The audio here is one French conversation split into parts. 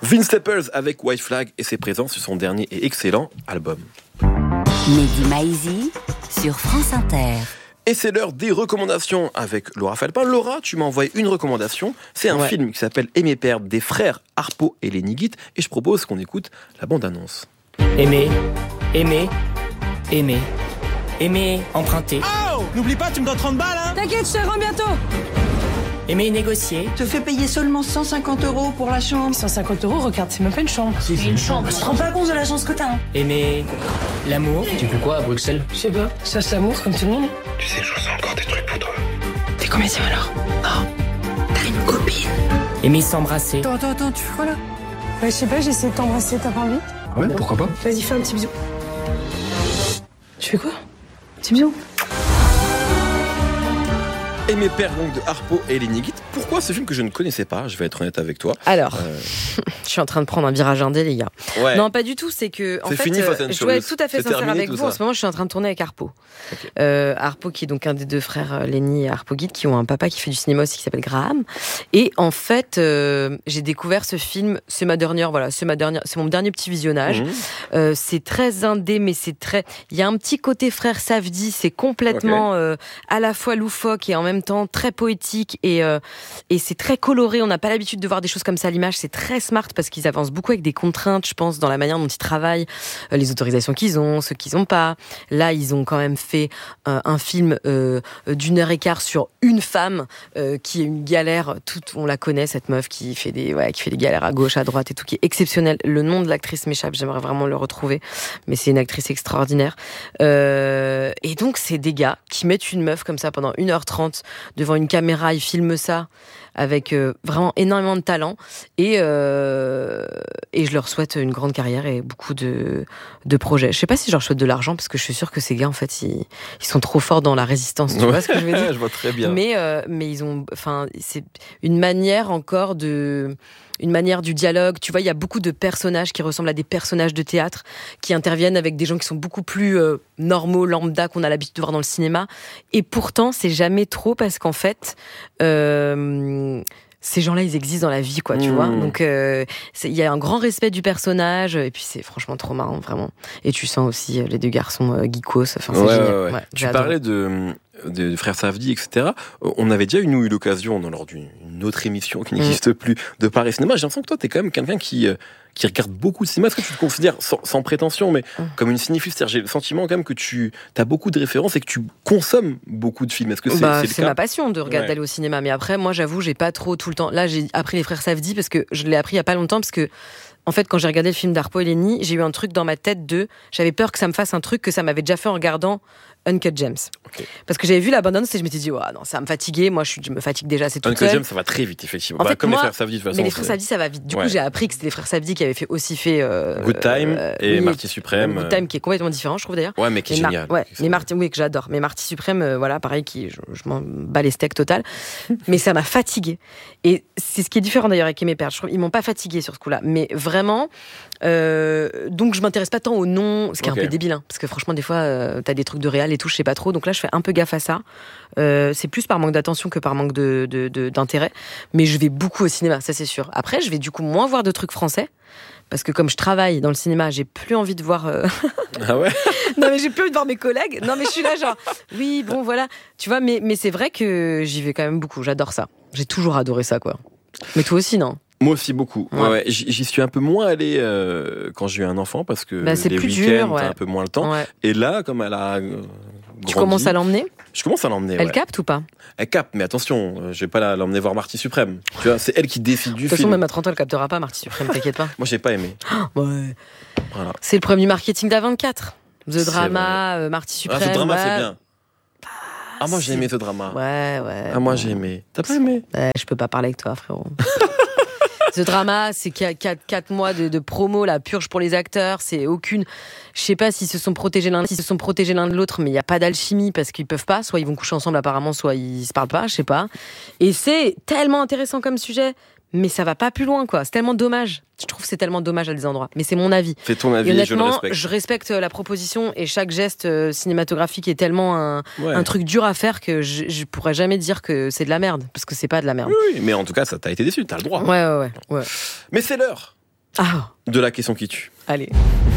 Vince Staples avec White Flag et ses présents sur son dernier et excellent album. Mehdi Maizi sur France Inter. Et c'est l'heure des recommandations avec Laura Falpin. Laura, tu m'as envoyé une recommandation. C'est un film qui s'appelle Aimer perdre des frères Harpo et Lenny Guit. Et je propose qu'on écoute la bande-annonce. Aimer, aimer, aimer, aimer, emprunter. Oh, n'oublie pas, tu me donnes 30 balles, hein. T'inquiète, je te rends bientôt. Aimer, négocier. Te fais payer seulement 150 € pour la chambre. 150 €, regarde, c'est même pas une chambre. C'est une chambre. Tu te rends pas compte de la chance que t'as, hein. Aimer, l'amour. Tu fais quoi à Bruxelles? Je sais pas, ça c'est l'amour comme tout le monde. Tu sais, je ressens encore des trucs pour toi. T'es comédien alors? Non. T'as une copine. Aimer s'embrasser. Attends, tu fais quoi là? Je sais pas, j'essaie de t'embrasser, t'as pas envie? Ouais, pourquoi pas? Vas-y, fais un petit bisou. Tu fais quoi? Petit bisou. Aimer perdre donc de Harpo et Lenny Guit. Pourquoi ce film que je ne connaissais pas? Je vais être honnête avec toi. Alors, je suis en train de prendre un virage indé, les gars. Ouais. Non, pas du tout. C'est que en C'est fait, fini, Fast and je dois être Furious. tout à fait C'est sincère terminé, avec tout vous. ça. En ce moment, je suis en train de tourner avec Harpo. Okay. Harpo, qui est donc un des deux frères Lenny et Harpo Guit, qui ont un papa qui fait du cinéma aussi, qui s'appelle Graham. Et en fait, j'ai découvert ce film. C'est mon dernier petit visionnage. C'est très indé, mais il y a un petit côté frère Safdie. C'est complètement à la fois loufoque et en même temps très poétique et c'est très coloré. On n'a pas l'habitude de voir des choses comme ça à l'image. C'est très smart parce qu'ils avancent beaucoup avec des contraintes, je pense, dans la manière dont ils travaillent, les autorisations qu'ils ont, ceux qu'ils n'ont pas. Là, ils ont quand même fait un film d'1h15 sur une femme qui est une galère. On la connaît, cette meuf qui fait des galères à gauche, à droite et tout, qui est exceptionnelle. Le nom de l'actrice m'échappe, j'aimerais vraiment le retrouver, mais c'est une actrice extraordinaire. Et donc, c'est des gars qui mettent une meuf comme ça pendant 1h30 devant une caméra, ils filment ça avec vraiment énormément de talent et je leur souhaite une grande carrière et beaucoup de projets. Je sais pas si je leur souhaite de l'argent parce que je suis sûre que ces gars en fait ils sont trop forts dans la résistance, tu vois ce que je veux dire. Je vois très bien. Mais ils ont, enfin, c'est une manière du dialogue. Tu vois, il y a beaucoup de personnages qui ressemblent à des personnages de théâtre, qui interviennent avec des gens qui sont beaucoup plus normaux, lambda, qu'on a l'habitude de voir dans le cinéma. Et pourtant, c'est jamais trop parce qu'en fait, ces gens-là, ils existent dans la vie, quoi, tu vois. Donc, il y a un grand respect du personnage, et puis c'est franchement trop marrant, vraiment. Et tu sens aussi les deux garçons geekos, enfin, c'est génial. Ouais, tu parlais de frères Safdie, etc. On avait déjà eu l'occasion, lors d'une autre émission qui n'existe plus, de parler cinéma. J'ai l'impression que toi, t'es quand même quelqu'un qui regarde beaucoup de cinéma. Est-ce que tu te considères, sans prétention, mais comme une cinéphile? C'est-à-dire, j'ai le sentiment quand même que tu as beaucoup de références et que tu consommes beaucoup de films. Est-ce que c'est le c'est cas? ma passion de regarder, d'aller au cinéma. Mais après, moi, j'avoue, j'ai pas trop tout le temps. Là, j'ai appris les frères Safdie parce que je l'ai appris il y a pas longtemps parce que en fait, quand j'ai regardé le film d'Harpo et Lenny, j'ai eu un truc dans ma tête j'avais peur que ça me fasse un truc que ça m'avait déjà fait en regardant Uncut Gems. Okay. Parce que j'avais vu la bande-annonce et je m'étais dit, non, ça va me fatiguer. Moi, je me fatigue déjà, c'est tout seul. Uncut Gems, ça va très vite, effectivement. En fait, comme les frères Safdie, de toute façon. Mais les frères Safdie, ça va vite. Du coup, j'ai appris que c'était les frères Safdie qui avaient fait Good Time et Marty Suprême. Good Time, qui est complètement différent, je trouve d'ailleurs. Ouais, mais qui est génial. Mais oui, que j'adore. Mais Marty Suprême, voilà, pareil, je m'en bats les steaks total. Mais ça m'a fatiguée. Et c'est ce qui est différent d'ailleurs avec Aimer perdre. Je trouve ils m'ont pas fatiguée sur ce coup-là. Mais vraiment, donc je m'intéresse pas tant au nom, ce qui est un peu débile, hein, parce que franchement, des fois, t'as des trucs de réal et tout, je sais pas trop. Donc là, je fais un peu gaffe à ça. C'est plus par manque d'attention que par manque d'intérêt. Mais je vais beaucoup au cinéma, ça c'est sûr. Après, je vais du coup moins voir de trucs français. Parce que comme je travaille dans le cinéma, j'ai plus envie de voir... Ah ouais? Non, mais j'ai plus envie de voir mes collègues. Non, mais je suis là genre... Oui, bon, voilà. Tu vois, mais c'est vrai que j'y vais quand même beaucoup. J'adore ça. J'ai toujours adoré ça, quoi. Mais toi aussi, non? Moi aussi, beaucoup. Ouais. J'y suis un peu moins allé quand j'ai eu un enfant, parce que c'est les plus week-ends, dur, t'as un peu moins le temps. Ouais. Et là, comme elle a grandi... Tu commences à l'emmener? Je commence à l'emmener, Elle capte ou pas? Elle capte, mais attention, je vais pas l'emmener voir Marty Suprême. Tu vois, c'est elle qui décide du film. De toute façon, même à 30 ans, elle captera pas Marty Suprême, t'inquiète pas. Moi, j'ai pas aimé. Ouais. Voilà. C'est le problème du marketing d'A24. The Drama, Marty Suprême. Ah, The Drama, c'est bien. Ah, moi, j'ai aimé The Drama. Ouais. Ah, moi, j'ai aimé. T'as pas aimé? Je peux pas parler avec toi, frérot. The Drama, c'est 4 mois de promo, la purge pour les acteurs, c'est aucune... Je sais pas s'ils se sont protégés l'un de l'autre, mais il y a pas d'alchimie parce qu'ils peuvent pas, soit ils vont coucher ensemble apparemment, soit ils se parlent pas, je sais pas. Et c'est tellement intéressant comme sujet, mais ça va pas plus loin, quoi. C'est tellement dommage. Je trouve que c'est tellement dommage à des endroits. Mais c'est mon avis. C'est ton avis, et honnêtement, je le respecte. Je respecte la proposition et chaque geste cinématographique est tellement un truc dur à faire que je pourrais jamais dire que c'est de la merde, parce que c'est pas de la merde. Oui, mais en tout cas, ça t'a été déçu, t'as le droit. Ouais. Mais c'est l'heure de la question qui tue. Allez.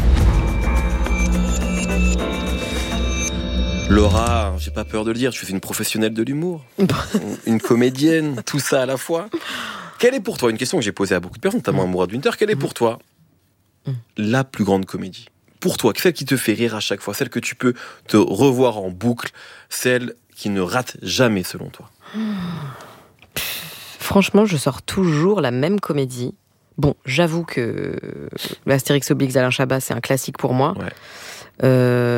Laura, j'ai pas peur de le dire, tu es une professionnelle de l'humour, une comédienne, tout ça à la fois. Quelle est pour toi, une question que j'ai posée à beaucoup de personnes, notamment à Mourad Winter, quelle est pour toi la plus grande comédie ? Pour toi, celle qui te fait rire à chaque fois, celle que tu peux te revoir en boucle, celle qui ne rate jamais selon toi ? Franchement, je sors toujours la même comédie. Bon, j'avoue que l'Astérix Obélix d'Alain Chabat, c'est un classique pour moi. Ouais.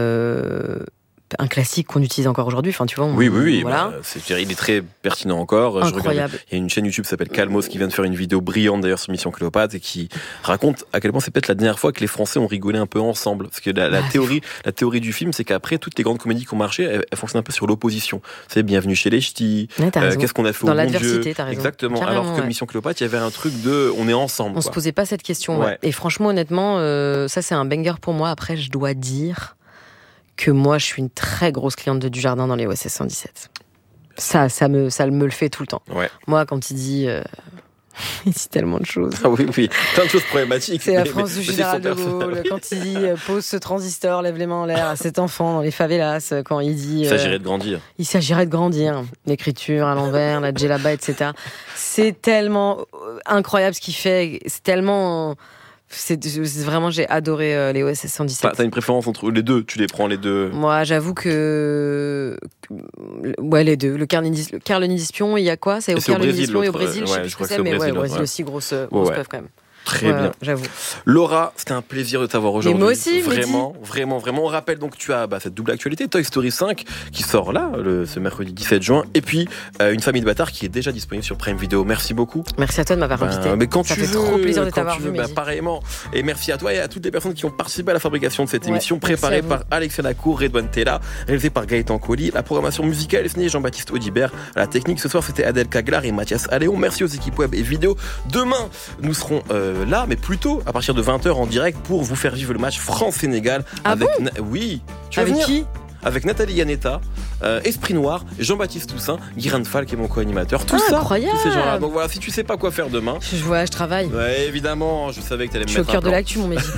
Un classique qu'on utilise encore aujourd'hui. Enfin, tu vois. Oui. Voilà. Il est très pertinent encore. Incroyable. Il y a une chaîne YouTube qui s'appelle Calmos qui vient de faire une vidéo brillante d'ailleurs sur Mission Cléopâtre et qui raconte à quel point c'est peut-être la dernière fois que les Français ont rigolé un peu ensemble. Parce que la théorie du film, c'est qu'après toutes les grandes comédies qui ont marché, elles fonctionnent un peu sur l'opposition. C'est Bienvenue chez les Ch'tis. Qu'est-ce qu'on a fait dans au bon Dieu. Dans l'adversité, t'as raison. Exactement. Carrément, alors que Mission Cléopâtre, il y avait un truc de on est ensemble. On se posait pas cette question. Ouais. Et franchement, honnêtement, ça c'est un banger pour moi. Après, je dois dire que moi, je suis une très grosse cliente de Dujardin dans les OSS 117. Ça me le fait tout le temps. Ouais. Moi, quand il dit tellement de choses. Ah oui, plein de choses problématiques. C'est la France du général de Gaulle. Quand il dit pose ce transistor, lève les mains en l'air à cet enfant dans les favelas. Quand il dit il s'agirait de grandir. Il s'agirait de grandir. L'écriture à l'envers, la djellaba, etc. C'est tellement incroyable ce qu'il fait. C'est tellement. C'est vraiment, j'ai adoré les OSS 117. T'as une préférence entre les deux ? Tu les prends les deux ? Moi, j'avoue que ouais, les deux. Le Carloni d'Espion, il y a quoi ? C'est au Carloni d'Espion et au Brésil, je sais plus ce que c'est, mais ouais, au Brésil aussi, grosse preuve quand même. Très bien. J'avoue. Laura, c'était un plaisir de t'avoir aujourd'hui. Et moi aussi, vraiment. On rappelle donc que tu as cette double actualité, Toy Story 5, qui sort là, ce mercredi 17 juin, et puis Une famille de bâtards qui est déjà disponible sur Prime Video. Merci beaucoup. Merci à toi de m'avoir invité. Mais quand ça tu fait veux, trop plaisir de t'avoir vu. Pareillement. Et merci à toi et à toutes les personnes qui ont participé à la fabrication de cette émission, préparée par Alexia Lacour, Redouane Tella, réalisée par Gaëtan Colli. La programmation musicale est signée Jean-Baptiste Audibert. À la technique, ce soir, c'était Adèle Caglar et Mathias Alléon. Merci aux équipes web et vidéo. Demain, nous serons là, mais plutôt à partir de 20h en direct pour vous faire vivre le match France-Sénégal. Oui. Tu vas avec venir qui ? Avec Nathalie Yanetta, Esprit Noir, Jean-Baptiste Toussaint, Guirin Fall qui est mon co-animateur. Tout ça, incroyable. tous ces gens-là. Donc voilà, si tu sais pas quoi faire demain. Je travaille. Ouais, évidemment, je savais que t'allais me mettre. Je suis au cœur de l'actu, mon Mehdi.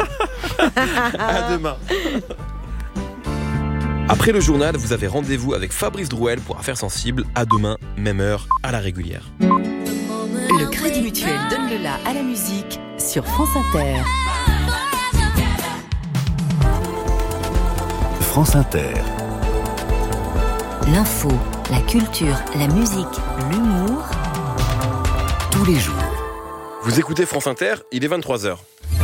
À demain. Après le journal, vous avez rendez-vous avec Fabrice Drouel pour Affaires sensibles. À demain, même heure, à la régulière. Le Crédit Mutuel donne le la à la musique sur France Inter. France Inter. L'info, la culture, la musique, l'humour. Tous les jours. Vous écoutez France Inter, il est 23h.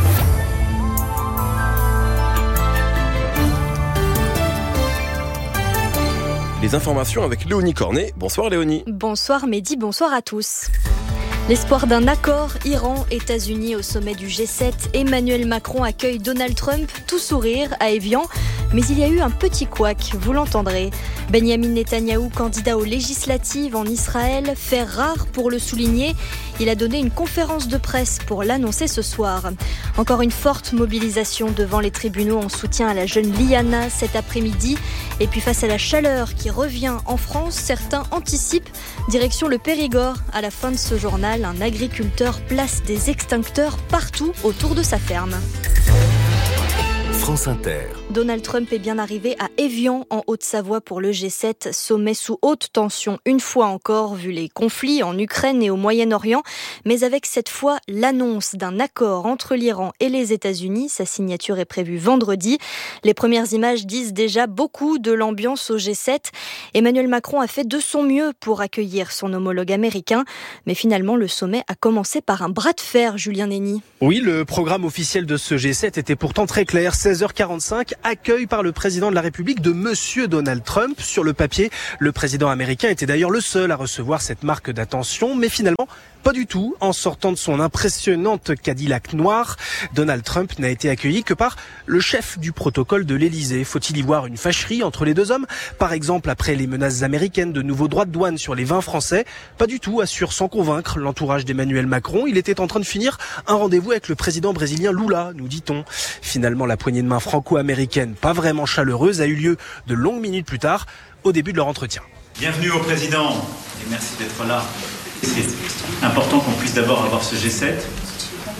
Les informations avec Léonie Cornet. Bonsoir Léonie. Bonsoir Mehdi, bonsoir à tous. L'espoir d'un accord Iran-États-Unis au sommet du G7. Emmanuel Macron accueille Donald Trump, tout sourire, à Évian. Mais il y a eu un petit couac, vous l'entendrez. Benyamin Netanyahou, candidat aux législatives en Israël, fait rare pour le souligner. Il a donné une conférence de presse pour l'annoncer ce soir. Encore une forte mobilisation devant les tribunaux en soutien à la jeune Liana cet après-midi. Et puis face à la chaleur qui revient en France, certains anticipent direction le Périgord. À la fin de ce journal, un agriculteur place des extincteurs partout autour de sa ferme. France Inter. Donald Trump est bien arrivé à Évian, en Haute-Savoie, pour le G7, sommet sous haute tension, une fois encore, vu les conflits en Ukraine et au Moyen-Orient, mais avec cette fois l'annonce d'un accord entre l'Iran et les États-Unis. Sa signature est prévue vendredi. Les premières images disent déjà beaucoup de l'ambiance au G7. Emmanuel Macron a fait de son mieux pour accueillir son homologue américain, mais finalement le sommet a commencé par un bras de fer, Julien Nény. Oui, le programme officiel de ce G7 était pourtant très clair. 16h45, accueil par le président de la République de Monsieur Donald Trump. Sur le papier, le président américain était d'ailleurs le seul à recevoir cette marque d'attention, mais finalement, pas du tout. En sortant de son impressionnante Cadillac noire, Donald Trump n'a été accueilli que par le chef du protocole de l'Élysée. Faut-il y voir une fâcherie entre les deux hommes ? Par exemple, après les menaces américaines de nouveaux droits de douane sur les vins français ? Pas du tout, assure sans convaincre l'entourage d'Emmanuel Macron. Il était en train de finir un rendez-vous avec le président brésilien Lula, nous dit-on. Finalement, la poignée de main franco-américaine, pas vraiment chaleureuse, a eu lieu de longues minutes plus tard, au début de leur entretien. Bienvenue au président et merci d'être là. C'est important qu'on puisse d'abord avoir ce G7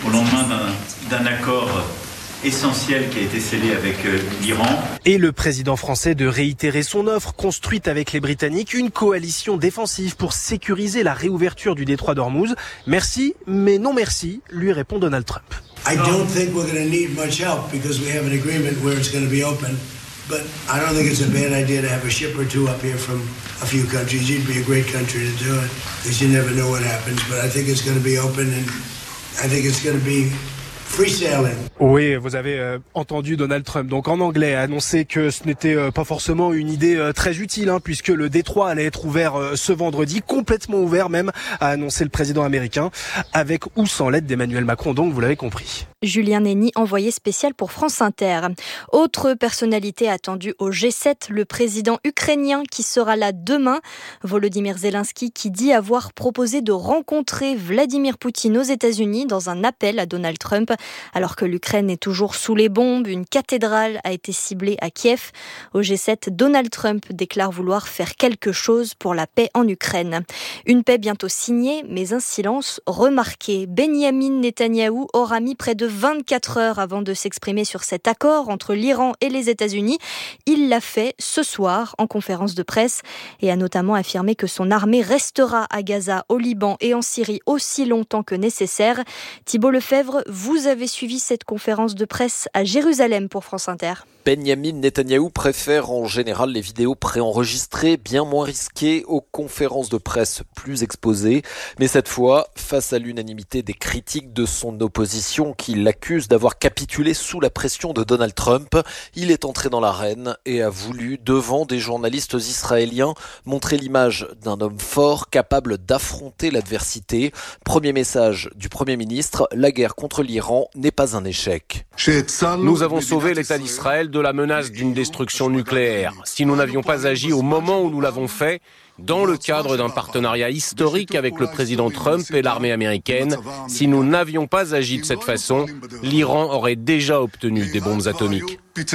au lendemain d'un accord essentiel qui a été scellé avec l'Iran. Et le président français de réitérer son offre, construite avec les Britanniques, une coalition défensive pour sécuriser la réouverture du détroit d'Ormuz. Merci, mais non merci, lui répond Donald Trump. I don't think we're going to need much help because we have an agreement where it's going to be open. But I don't think it's a bad idea to have a ship or two up here from a few countries. You'd be a great country to do it because you never know what happens. But I think it's going to be open and I think it's going to be free sailing. Oui, vous avez entendu Donald Trump, donc en anglais, annoncer que ce n'était pas forcément une idée très utile, puisque le détroit allait être ouvert ce vendredi, complètement ouvert même, a annoncé le président américain, avec ou sans l'aide d'Emmanuel Macron, donc vous l'avez compris. Julien Nény, envoyé spécial pour France Inter. Autre personnalité attendue au G7, le président ukrainien qui sera là demain. Volodymyr Zelensky qui dit avoir proposé de rencontrer Vladimir Poutine aux États-Unis dans un appel à Donald Trump. Alors que l'Ukraine est toujours sous les bombes, une cathédrale a été ciblée à Kiev. Au G7, Donald Trump déclare vouloir faire quelque chose pour la paix en Ukraine. Une paix bientôt signée, mais un silence remarqué. Benyamin Netanyahou aura mis près de 24 heures avant de s'exprimer sur cet accord entre l'Iran et les États-Unis. Il l'a fait ce soir en conférence de presse et a notamment affirmé que son armée restera à Gaza, au Liban et en Syrie aussi longtemps que nécessaire. Thibault Lefebvre, vous avez suivi cette conférence de presse à Jérusalem pour France Inter. Benyamin Netanyahou préfère en général les vidéos préenregistrées, bien moins risquées, aux conférences de presse plus exposées. Mais cette fois, face à l'unanimité des critiques de son opposition qui l'accuse d'avoir capitulé sous la pression de Donald Trump, il est entré dans l'arène et a voulu, devant des journalistes israéliens, montrer l'image d'un homme fort capable d'affronter l'adversité. Premier message du Premier ministre, la guerre contre l'Iran n'est pas un échec. Nous avons sauvé l'État d'Israël de la menace d'une destruction nucléaire. Si nous n'avions pas agi au moment où nous l'avons fait, dans le cadre d'un partenariat historique avec le président Trump et l'armée américaine, si nous n'avions pas agi de cette façon, l'Iran aurait déjà obtenu des bombes atomiques.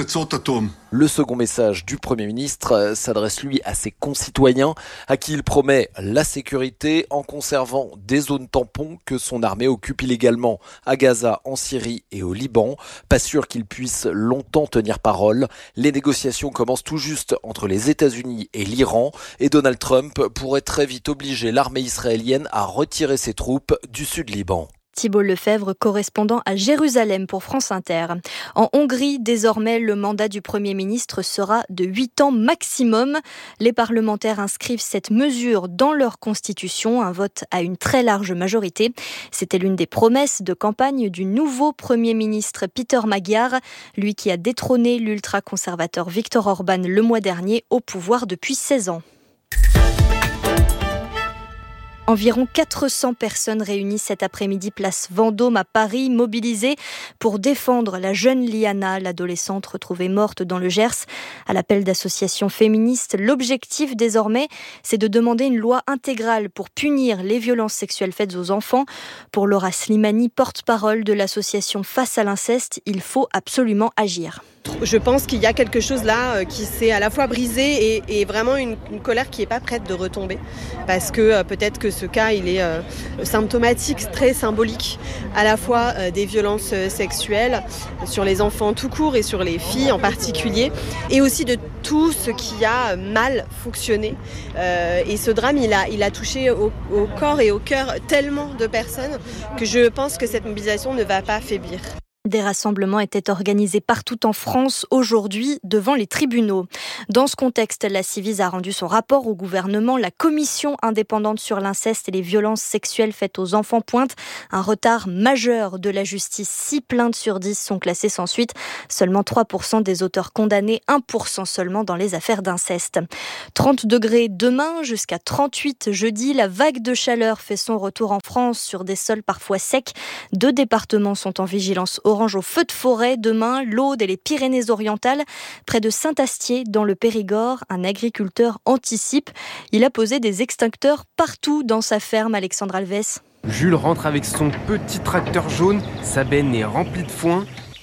Le second message du Premier ministre s'adresse lui à ses concitoyens à qui il promet la sécurité en conservant des zones tampons que son armée occupe illégalement à Gaza, en Syrie et au Liban. Pas sûr qu'il puisse longtemps tenir parole. Les négociations commencent tout juste entre les États-Unis et l'Iran et Donald Trump pourrait très vite obliger l'armée israélienne à retirer ses troupes du sud Liban. Thibault Lefebvre, correspondant à Jérusalem pour France Inter. En Hongrie, désormais, le mandat du Premier ministre sera de 8 ans maximum. Les parlementaires inscrivent cette mesure dans leur constitution, un vote à une très large majorité. C'était l'une des promesses de campagne du nouveau Premier ministre Péter Magyar, lui qui a détrôné l'ultra-conservateur Viktor Orban le mois dernier au pouvoir depuis 16 ans. Environ 400 personnes réunies cet après-midi place Vendôme à Paris, mobilisées pour défendre la jeune Liana, l'adolescente retrouvée morte dans le Gers. À l'appel d'associations féministes, l'objectif désormais, c'est de demander une loi intégrale pour punir les violences sexuelles faites aux enfants. Pour Laura Slimani, porte-parole de l'association Face à l'inceste, il faut absolument agir. Je pense qu'il y a quelque chose là qui s'est à la fois brisé et vraiment une colère qui n'est pas prête de retomber. Parce que peut-être que ce cas, il est symptomatique, très symbolique, à la fois des violences sexuelles sur les enfants tout court et sur les filles en particulier, et aussi de tout ce qui a mal fonctionné. Et ce drame, il a touché au corps et au cœur tellement de personnes que je pense que cette mobilisation ne va pas faiblir. Des rassemblements étaient organisés partout en France aujourd'hui devant les tribunaux. Dans ce contexte, la Ciivise a rendu son rapport au gouvernement. La commission indépendante sur l'inceste et les violences sexuelles faites aux enfants pointe un retard majeur de la justice. 6 plaintes sur 10 sont classées sans suite. Seulement 3% des auteurs condamnés, 1% seulement dans les affaires d'inceste. 30 degrés demain, jusqu'à 38 jeudi. La vague de chaleur fait son retour en France sur des sols parfois secs. 2 départements sont en vigilance orange au feu de forêt demain, l'Aude et les Pyrénées-Orientales. Près de Saint-Astier, dans le Périgord, un agriculteur anticipe. Il a posé des extincteurs partout dans sa ferme, Alexandre Alves. Jules rentre avec son petit tracteur jaune, sa benne est remplie de foin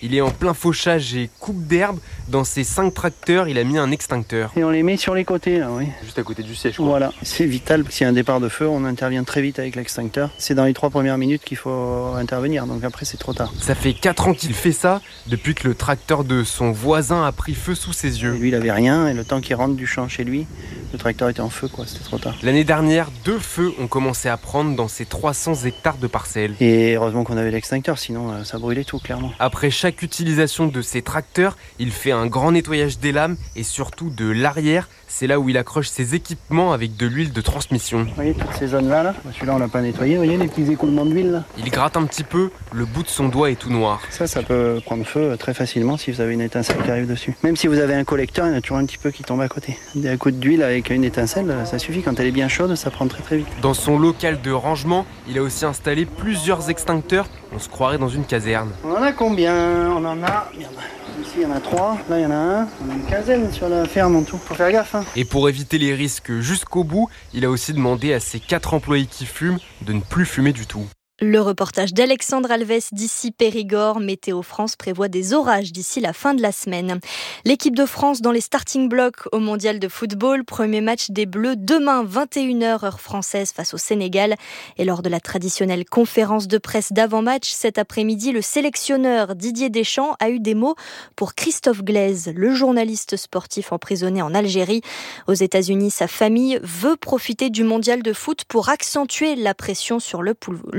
il est en plein fauchage et coupe d'herbe. Dans ses 5 tracteurs, il a mis un extincteur. Et on les met sur les côtés, là, oui. Juste à côté du siège, quoi. Voilà, c'est vital. S'il y a un départ de feu, on intervient très vite avec l'extincteur. C'est dans les 3 premières minutes qu'il faut intervenir, donc après c'est trop tard. Ça fait 4 ans qu'il fait ça, depuis que le tracteur de son voisin a pris feu sous ses yeux. Et lui, il avait rien, et le temps qu'il rentre du champ chez lui, le tracteur était en feu, quoi. C'était trop tard. L'année dernière, 2 feux ont commencé à prendre dans ces 300 hectares de parcelles. Et heureusement qu'on avait l'extincteur, sinon ça brûlait tout, clairement. Après chaque utilisation de ces tracteurs, il fait un grand nettoyage des lames et surtout de l'arrière. C'est là où il accroche ses équipements avec de l'huile de transmission. Vous voyez toutes ces zones-là, celui-là on l'a pas nettoyé, vous voyez les petits écoulements d'huile là. Il gratte un petit peu, le bout de son doigt est tout noir. Ça peut prendre feu très facilement si vous avez une étincelle qui arrive dessus. Même si vous avez un collecteur, il y en a toujours un petit peu qui tombe à côté. Un coup d'huile avec une étincelle, ça suffit. Quand elle est bien chaude, ça prend très très vite. Dans son local de rangement, il a aussi installé plusieurs extincteurs. On se croirait dans une caserne. On en a combien? On en a... Merde. Ici, il y en a 3, là, il y en a un. On a une quinzaine sur la ferme en tout. Faut faire gaffe, hein. Et pour éviter les risques jusqu'au bout, il a aussi demandé à ses 4 employés qui fument de ne plus fumer du tout. Le reportage d'Alexandre Alves d'ici Périgord. Météo France prévoit des orages d'ici la fin de la semaine. L'équipe de France dans les starting blocks au mondial de football. Premier match des Bleus demain 21h heure française face au Sénégal. Et lors de la traditionnelle conférence de presse d'avant-match cet après-midi, le sélectionneur Didier Deschamps a eu des mots pour Christophe Glaise, le journaliste sportif emprisonné en Algérie. Aux États-Unis, sa famille veut profiter du mondial de foot pour accentuer la pression sur le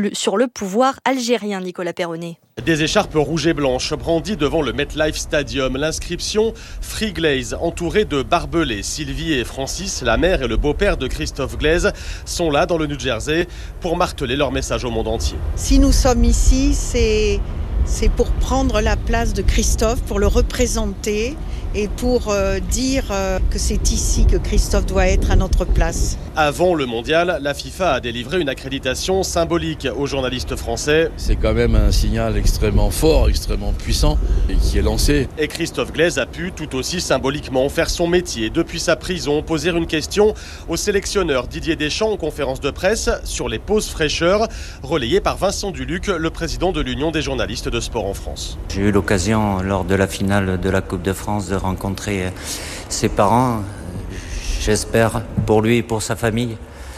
pouvoir algérien, Nicolas Perronnet. Des écharpes rouges et blanches brandies devant le MetLife Stadium. L'inscription Free Glaze, entourée de barbelés. Sylvie et Francis, la mère et le beau-père de Christophe Glaise, sont là dans le New Jersey pour marteler leur message au monde entier. Si nous sommes ici, c'est pour prendre la place de Christophe, pour le représenter et pour dire que c'est ici que Christophe doit être à notre place. Avant le mondial, la FIFA a délivré une accréditation symbolique aux journalistes français. C'est quand même un signal extrêmement fort, extrêmement puissant et qui est lancé. Et Christophe Glaise a pu tout aussi symboliquement faire son métier depuis sa prison, poser une question au sélectionneur Didier Deschamps en conférence de presse sur les pauses fraîcheurs, relayée par Vincent Duluc, le président de l'Union des journalistes de sport en France. J'ai eu l'occasion lors de la finale de la Coupe de France de rencontrer ses parents. J'espère pour lui et pour sa famille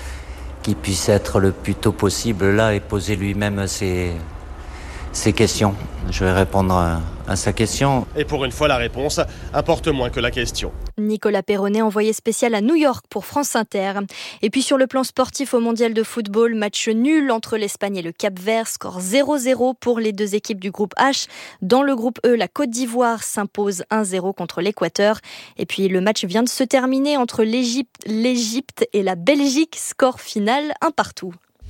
qu'il puisse être le plus tôt possible là et poser lui-même ses questions. Je vais répondre à sa question. Et pour une fois, la réponse importe moins que la question. Nicolas Perronnet, envoyé spécial à New York pour France Inter. Et puis sur le plan sportif au mondial de football, match nul entre l'Espagne et le Cap-Vert, score 0-0 pour les deux équipes du groupe H. Dans le groupe E, la Côte d'Ivoire s'impose 1-0 contre l'Équateur. Et puis le match vient de se terminer entre l'Égypte et la Belgique, score final 1-1.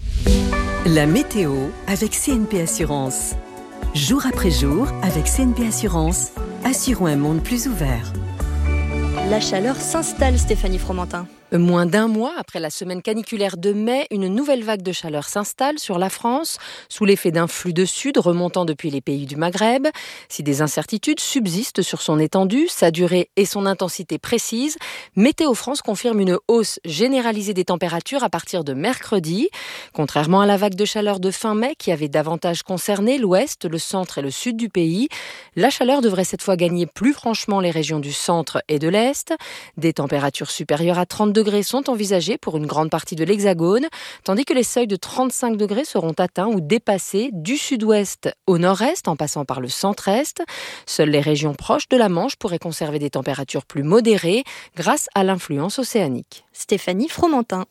La météo avec CNP Assurance. Jour après jour, avec CNP Assurance, assurons un monde plus ouvert. La chaleur s'installe, Stéphanie Fromentin. Moins d'un mois après la semaine caniculaire de mai, une nouvelle vague de chaleur s'installe sur la France, sous l'effet d'un flux de sud remontant depuis les pays du Maghreb. Si des incertitudes subsistent sur son étendue, sa durée et son intensité précise, Météo France confirme une hausse généralisée des températures à partir de mercredi. Contrairement à la vague de chaleur de fin mai qui avait davantage concerné l'ouest, le centre et le sud du pays, la chaleur devrait cette fois gagner plus franchement les régions du centre et de l'est. Des températures supérieures à 30 degrés sont envisagés pour une grande partie de l'Hexagone, tandis que les seuils de 35 degrés seront atteints ou dépassés du sud-ouest au nord-est en passant par le centre-est. Seules les régions proches de la Manche pourraient conserver des températures plus modérées grâce à l'influence océanique. Stéphanie Fromentin.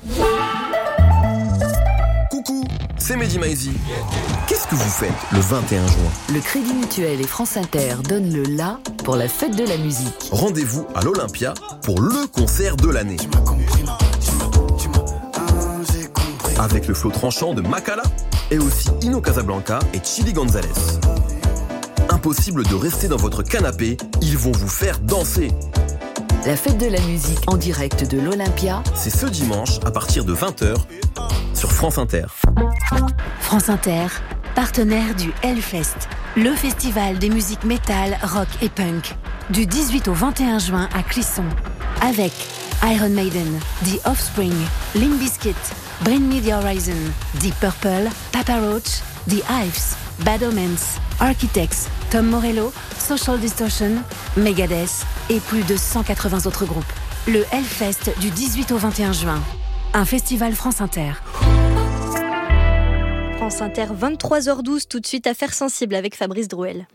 Coucou, c'est Mehdi Maizi. Qu'est-ce que vous faites le 21 juin? Le Crédit Mutuel et France Inter donnent le la pour la fête de la musique. Rendez-vous à l'Olympia pour le concert de l'année. Avec le flow tranchant de Makala et aussi Ino Casablanca et Chili Gonzalez. Impossible de rester dans votre canapé, ils vont vous faire danser. La fête de la musique en direct de l'Olympia, c'est ce dimanche à partir de 20h sur France Inter. France Inter, partenaire du Hellfest, le festival des musiques métal, rock et punk, du 18 au 21 juin à Clisson, avec Iron Maiden, The Offspring, Limp Bizkit, Bring Me the Horizon, Deep Purple, Papa Roach, The Hives, Bad Omens, Architects, Tom Morello, Social Distortion, Megadeth et plus de 180 autres groupes. Le Hellfest du 18 au 21 juin. Un festival France Inter. France Inter, 23h12, tout de suite Affaires sensibles avec Fabrice Drouel.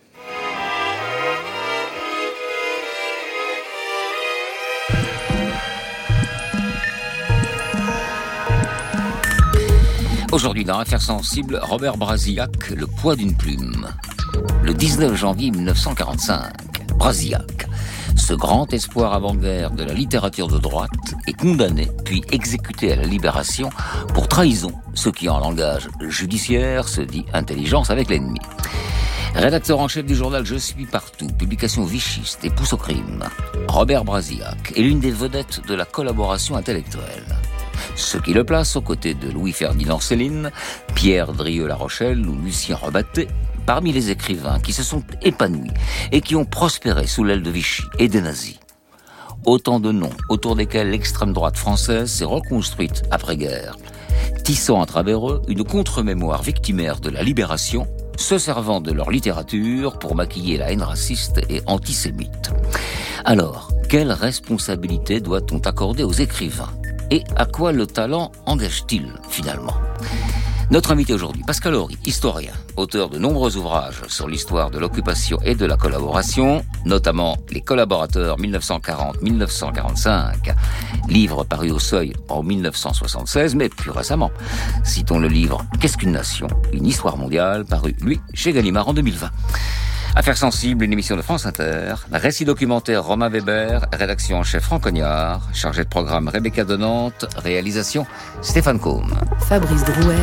Aujourd'hui, dans Affaires sensibles, Robert Brasillach, le poids d'une plume. Le 19 janvier 1945, Brasillach, ce grand espoir avant-guerre de la littérature de droite, est condamné puis exécuté à la Libération pour trahison, ce qui en langage judiciaire se dit intelligence avec l'ennemi. Rédacteur en chef du journal Je suis partout, publication vichiste et pousse au crime, Robert Brasillach est l'une des vedettes de la collaboration intellectuelle. Ce qui le place aux côtés de Louis-Ferdinand Céline, Pierre Drieux-La Rochelle ou Lucien Rebatté, parmi les écrivains qui se sont épanouis et qui ont prospéré sous l'aile de Vichy et des nazis. Autant de noms autour desquels l'extrême droite française s'est reconstruite après-guerre, tissant à travers eux une contre-mémoire victimaire de la libération, se servant de leur littérature pour maquiller la haine raciste et antisémite. Alors, quelle responsabilité doit-on accorder aux écrivains ? Et à quoi le talent engage-t-il, finalement ? Notre invité aujourd'hui, Pascal Horry, historien, auteur de nombreux ouvrages sur l'histoire de l'occupation et de la collaboration, notamment Les collaborateurs 1940-1945, livre paru au Seuil en 1976, mais plus récemment. Citons le livre Qu'est-ce qu'une nation ? Une histoire mondiale, paru, lui, chez Gallimard en 2020. Affaires sensibles, une émission de France Inter. Récit documentaire Romain Weber, rédaction en chef Franck Cognard, chargé de programme Rebecca Donante, réalisation Stéphane Combe. Fabrice Drouel.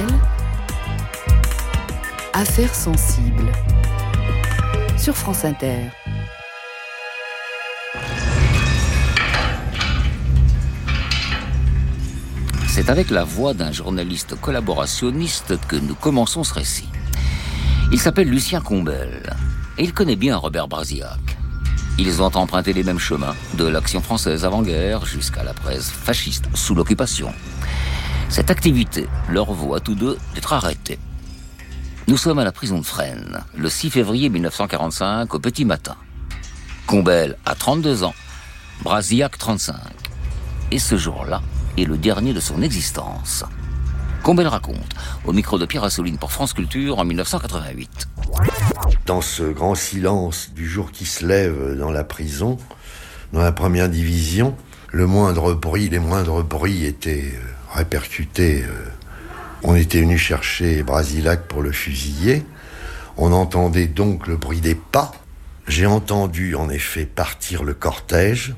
Affaires sensibles. Sur France Inter. C'est avec la voix d'un journaliste collaborationniste que nous commençons ce récit. Il s'appelle Lucien Combel. Et il connaît bien Robert Brasillach. Ils ont emprunté les mêmes chemins, de l'action française avant-guerre jusqu'à la presse fasciste sous l'occupation. Cette activité leur vaut à tous deux d'être arrêtés. Nous sommes à la prison de Fresnes, le 6 février 1945, au petit matin. Combel a 32 ans, Brasillach 35. Et ce jour-là est le dernier de son existence. Combel raconte, au micro de Pierre Assouline pour France Culture en 1988. Dans ce grand silence du jour qui se lève dans la prison, dans la première division, les moindres bruits étaient répercutés. On était venu chercher Brasillach pour le fusiller. On entendait donc le bruit des pas. J'ai entendu en effet partir le cortège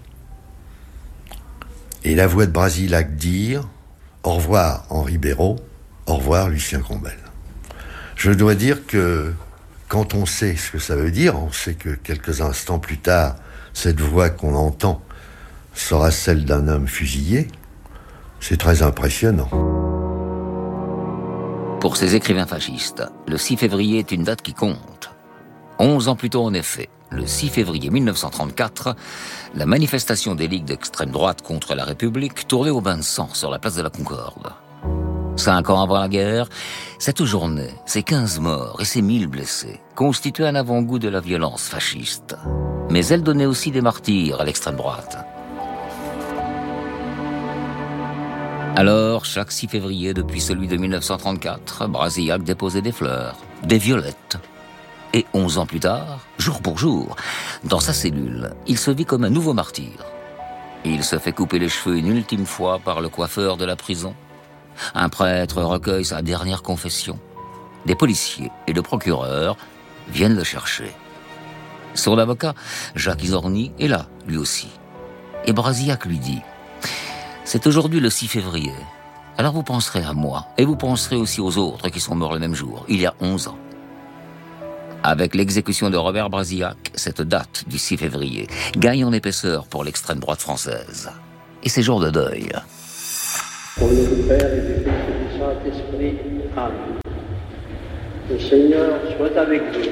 et la voix de Brasillach dire « Au revoir Henri Béraud, au revoir Lucien Combel ». Je dois dire que quand on sait ce que ça veut dire, on sait que quelques instants plus tard, cette voix qu'on entend sera celle d'un homme fusillé. C'est très impressionnant. Pour ces écrivains fascistes, le 6 février est une date qui compte. 11 ans plus tôt, en effet, le 6 février 1934, la manifestation des ligues d'extrême droite contre la République tournait au bain de sang sur la place de la Concorde. 5 ans avant la guerre, cette journée, ces 15 morts et ces 1000 blessés constituaient un avant-goût de la violence fasciste. Mais elle donnait aussi des martyrs à l'extrême droite. Alors, chaque 6 février, depuis celui de 1934, Brasillach déposait des fleurs, des violettes. Et 11 ans plus tard, jour pour jour, dans sa cellule, il se vit comme un nouveau martyr. Il se fait couper les cheveux une ultime fois par le coiffeur de la prison. Un prêtre recueille sa dernière confession. Des policiers et le procureur viennent le chercher. Son avocat, Jacques Isorni, est là, lui aussi. Et Brasillach lui dit « C'est aujourd'hui le 6 février. Alors vous penserez à moi, et vous penserez aussi aux autres qui sont morts le même jour, il y a 11 ans. » Avec l'exécution de Robert Brasillach, cette date du 6 février gagne en épaisseur pour l'extrême droite française. Et c'est jour de deuil. Au nom du Père et du Fils et du Saint-Esprit. Amen. Le Seigneur soit avec vous.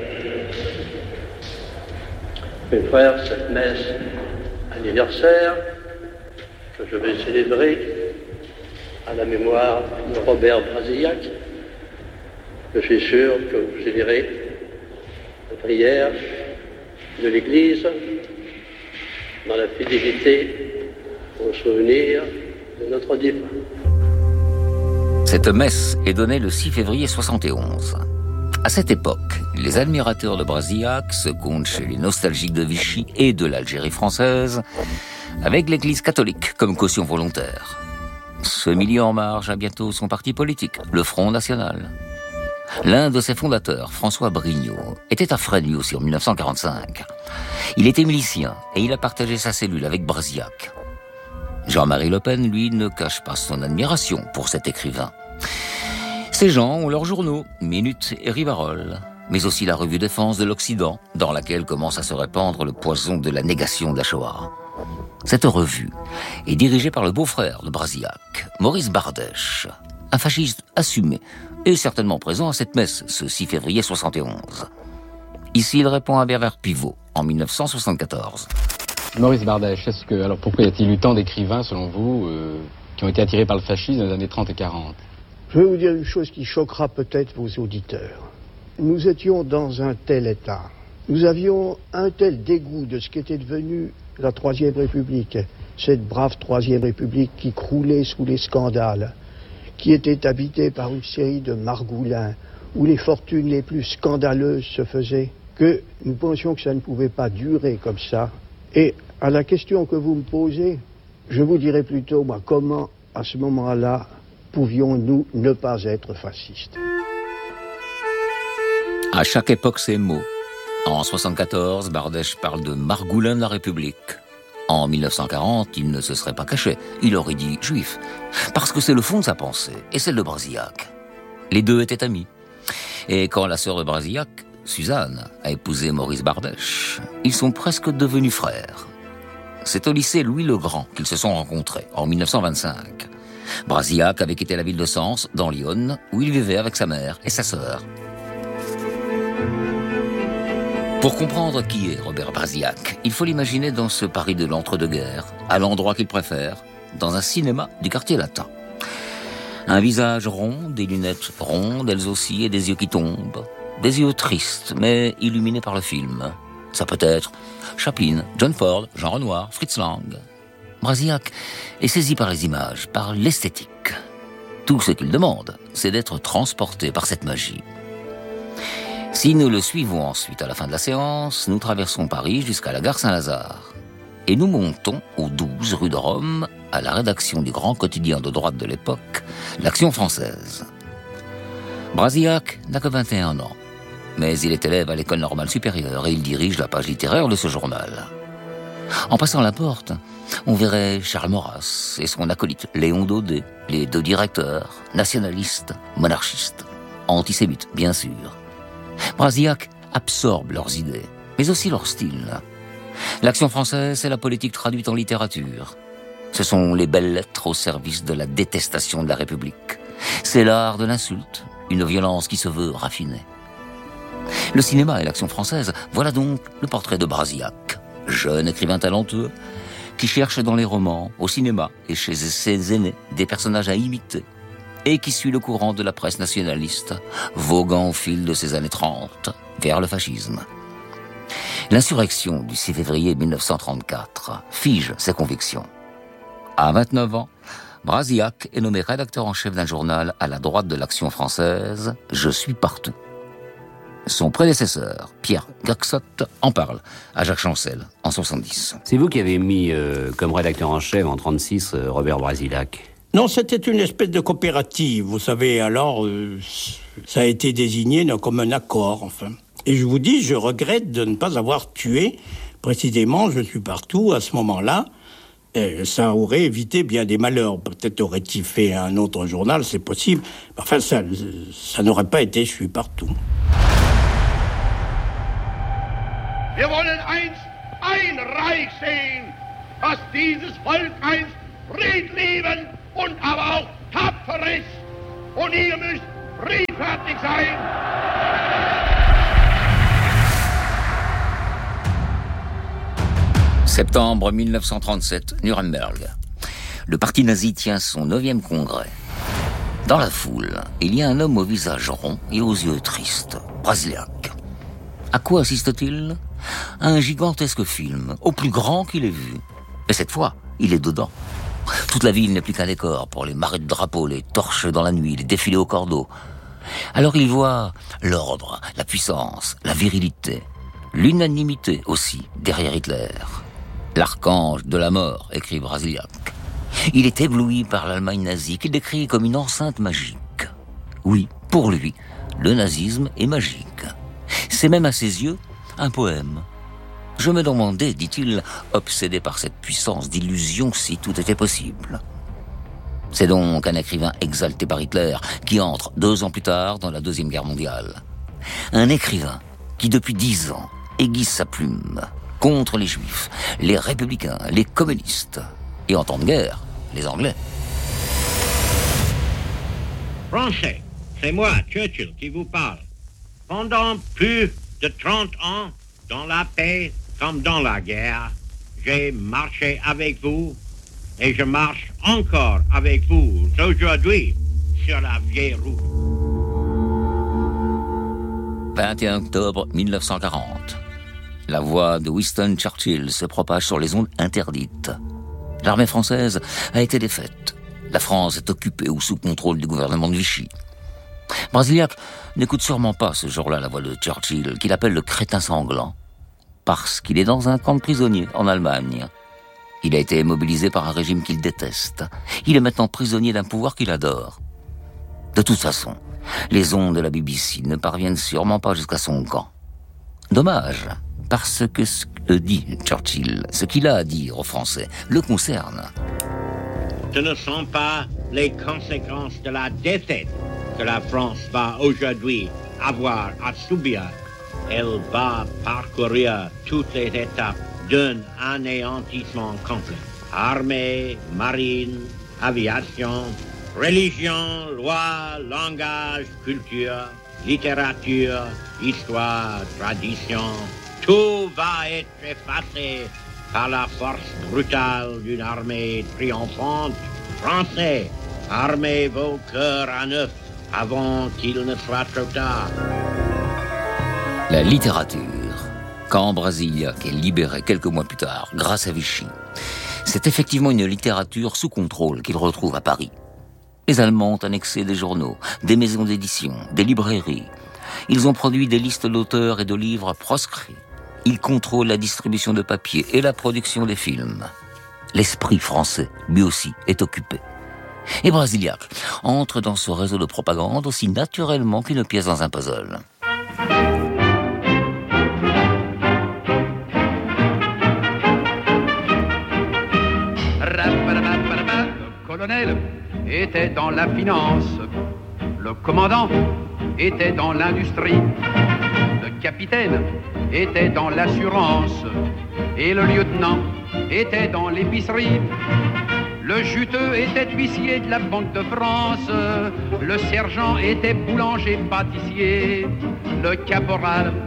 Mes frères, cette messe anniversaire que je vais célébrer à la mémoire de Robert Brasillach Je suis sûr que vous élirez la prière de l'Église dans la fidélité au souvenir de notre défunt. Cette messe est donnée le 6 février 71. À cette époque, les admirateurs de Brasillac se comptent chez les nostalgiques de Vichy et de l'Algérie française, avec l'Église catholique comme caution volontaire. Ce milieu en marge a bientôt son parti politique, le Front National. L'un de ses fondateurs, François Brignot, était à Fresnes aussi en 1945. Il était milicien et il a partagé sa cellule avec Brasillac. Jean-Marie Le Pen, lui, ne cache pas son admiration pour cet écrivain. Ces gens ont leurs journaux, Minute et Rivarol, mais aussi la revue Défense de l'Occident, dans laquelle commence à se répandre le poison de la négation de la Shoah. Cette revue est dirigée par le beau-frère de Brasillac, Maurice Bardèche, un fasciste assumé et certainement présent à cette messe ce 6 février 71. Ici, il répond à Bernard Pivot en 1974. Maurice Bardèche, alors pourquoi y a-t-il eu tant d'écrivains, selon vous, qui ont été attirés par le fascisme dans les années 30 et 40 ? Je vais vous dire une chose qui choquera peut-être vos auditeurs. Nous étions dans un tel état. Nous avions un tel dégoût de ce qu'était devenu la Troisième République, cette brave Troisième République qui croulait sous les scandales, qui était habitée par une série de margoulins, où les fortunes les plus scandaleuses se faisaient, que nous pensions que ça ne pouvait pas durer comme ça. Et à la question que vous me posez, je vous dirais plutôt, moi, comment, à ce moment-là, pouvions-nous ne pas être fascistes ? À chaque époque, ces mots. En 1974, Bardèche parle de margoulin de la République. En 1940, il ne se serait pas caché. Il aurait dit juif. Parce que c'est le fond de sa pensée, et celle de Brasillac. Les deux étaient amis. Et quand la sœur de Brasillac, Suzanne, a épousé Maurice Bardèche, ils sont presque devenus frères. C'est au lycée Louis-le-Grand qu'ils se sont rencontrés, en 1925. Brasillac avait quitté la ville de Sens, dans l'Yonne, où il vivait avec sa mère et sa sœur. Pour comprendre qui est Robert Brasillac, il faut l'imaginer dans ce Paris de l'entre-deux-guerres, à l'endroit qu'il préfère, dans un cinéma du quartier latin. Un visage rond, des lunettes rondes, elles aussi, et des yeux qui tombent. Des yeux tristes, mais illuminés par le film. Ça peut être Chaplin, John Ford, Jean Renoir, Fritz Lang. Brasillac est saisi par les images, par l'esthétique. Tout ce qu'il demande, c'est d'être transporté par cette magie. Si nous le suivons ensuite à la fin de la séance, nous traversons Paris jusqu'à la gare Saint-Lazare. Et nous montons au 12 rue de Rome, à la rédaction du grand quotidien de droite de l'époque, l'Action française. Brasillac n'a que 21 ans, mais il est élève à l'école normale supérieure et il dirige la page littéraire de ce journal. En passant la porte, on verrait Charles Maurras et son acolyte Léon Daudet, les deux directeurs, nationalistes, monarchistes, antisémites bien sûr. Brasillac absorbe leurs idées, mais aussi leur style. L'Action française, c'est la politique traduite en littérature. Ce sont les belles lettres au service de la détestation de la République. C'est l'art de l'insulte, une violence qui se veut raffinée. Le cinéma et l'Action française, voilà donc le portrait de Brasillac, jeune écrivain talentueux, qui cherche dans les romans, au cinéma et chez ses aînés des personnages à imiter, et qui suit le courant de la presse nationaliste, voguant au fil de ces années 30 vers le fascisme. L'insurrection du 6 février 1934 fige ses convictions. À 29 ans, Brasillac est nommé rédacteur en chef d'un journal à la droite de l'Action française, Je suis partout. Son prédécesseur, Pierre Gaxot, en parle à Jacques Chancel en 70. C'est vous qui avez mis comme rédacteur en chef en 36 Robert Brasillac. Non, c'était une espèce de coopérative, vous savez, alors ça a été désigné comme un accord, enfin. Et je vous dis, je regrette de ne pas avoir tué, précisément, Je suis partout, à ce moment-là. Ça aurait évité bien des malheurs. Peut-être aurait-il fait un autre journal, c'est possible. Enfin, ça n'aurait pas été Je suis partout. Wir wollen ein Reich sehen, dass dieses Volk einst friedlieben und aber auch tapfer ist. Und ihr müsst friedfertig sein. Septembre 1937, Nuremberg. Le parti nazi tient son 9e congrès. Dans la foule, il y a un homme au visage rond et aux yeux tristes, Brasillach. À quoi assiste-t-il ? À un gigantesque film, au plus grand qu'il ait vu. Et cette fois, il est dedans. Toute la ville n'est plus qu'un décor pour les marées de drapeaux, les torches dans la nuit, les défilés au cordeau. Alors il voit l'ordre, la puissance, la virilité, l'unanimité aussi derrière Hitler. L'archange de la mort, écrit Brasillach. Il est ébloui par l'Allemagne nazie qu'il décrit comme une enceinte magique. Oui, pour lui, le nazisme est magique. C'est même à ses yeux un poème. Je me demandais, dit-il, obsédé par cette puissance d'illusion, si tout était possible. C'est donc un écrivain exalté par Hitler qui entre 2 ans plus tard dans la Deuxième Guerre mondiale. Un écrivain qui, depuis 10 ans, aiguise sa plume contre les Juifs, les républicains, les communistes et en temps de guerre, les Anglais. Français, c'est moi, Churchill, qui vous parle. Pendant plus de 30 ans, dans la paix comme dans la guerre, j'ai marché avec vous et je marche encore avec vous aujourd'hui sur la vieille route. 21 octobre 1940. La voix de Winston Churchill se propage sur les ondes interdites. L'armée française a été défaite. La France est occupée ou sous contrôle du gouvernement de Vichy. Brasillach n'écoute sûrement pas ce jour-là la voix de Churchill, qu'il appelle le crétin sanglant, parce qu'il est dans un camp de prisonniers en Allemagne. Il a été immobilisé par un régime qu'il déteste. Il est maintenant prisonnier d'un pouvoir qu'il adore. De toute façon, les ondes de la BBC ne parviennent sûrement pas jusqu'à son camp. Dommage, parce que ce que dit Churchill, ce qu'il a à dire aux Français, le concerne. Ce ne sont pas les conséquences de la défaite que la France va aujourd'hui avoir à subir. Elle va parcourir toutes les étapes d'un anéantissement complet. Armée, marine, aviation, religion, loi, langage, culture, littérature, histoire, tradition, tout va être effacé par la force brutale d'une armée triomphante. Français, armez vos cœurs à neuf avant qu'il ne soit trop tard. La littérature, quand Brasillach est libéré quelques mois plus tard, grâce à Vichy, c'est effectivement une littérature sous contrôle qu'il retrouve à Paris. Les Allemands ont annexé des journaux, des maisons d'édition, des librairies. Ils ont produit des listes d'auteurs et de livres proscrits. Ils contrôlent la distribution de papier et la production des films. L'esprit français, lui aussi, est occupé. Et Brasillach entre dans ce réseau de propagande aussi naturellement qu'une pièce dans un puzzle. Le colonel était dans la finance, le commandant était dans l'industrie, le capitaine était dans l'assurance et le lieutenant était dans l'épicerie. Le juteux était huissier de la Banque de France, le sergent était boulanger-pâtissier, le caporal